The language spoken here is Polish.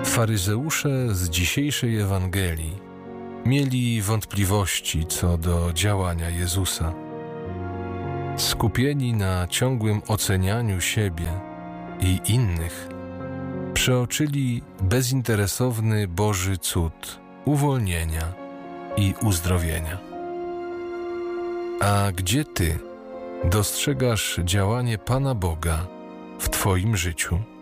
Faryzeusze z dzisiejszej Ewangelii mieli wątpliwości co do działania Jezusa. Skupieni na ciągłym ocenianiu siebie i innych, przeoczyli bezinteresowny Boży cud uwolnienia i uzdrowienia. A gdzie Ty dostrzegasz działanie Pana Boga w Twoim życiu?